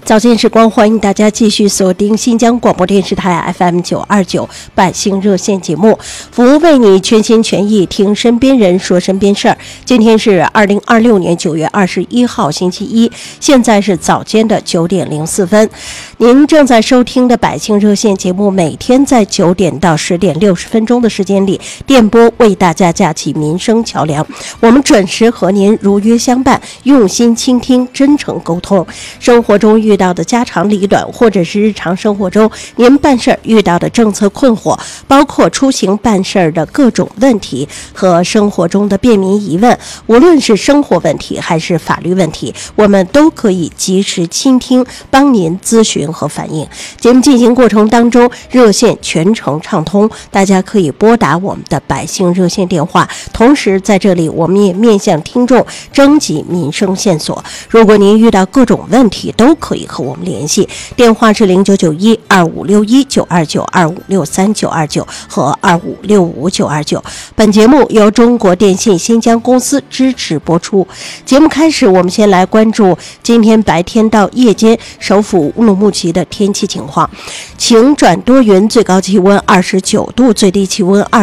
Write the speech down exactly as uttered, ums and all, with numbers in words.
早间时光，欢迎大家继续锁定新疆广播电视台 F M 九二九百姓热线节目，服务为你全心全意听身边人说身边事儿。今天是二零二六年九月二十一号星期一，现在是早间的九点零四分。您正在收听的百姓热线节目，每天在九点到十点六十分钟的时间里，电波为大家架起民生桥梁。我们准时和您如约相伴，用心倾听，真诚沟通。生活中遇到的家长里短，或者是日常生活中您办事儿遇到的政策困惑，包括出行办事儿的各种问题和生活中的便民疑问，无论是生活问题还是法律问题，我们都可以及时倾听，帮您咨询和反映。节目进行过程当中，热线全程畅通，大家可以拨打我们的百姓热线电话。同时在这里我们也面向听众征集民生线索，如果您遇到各种问题都可以和我们联系，电话是零九九一二五六一九二九二五六三九二九和二五六五九二九。本节目由中国电信新疆公司支持播出。节目开始，我们先来关注今天白天到夜间首府乌鲁木齐的天气情况。晴转多云，最高气温二十九度，最低气温二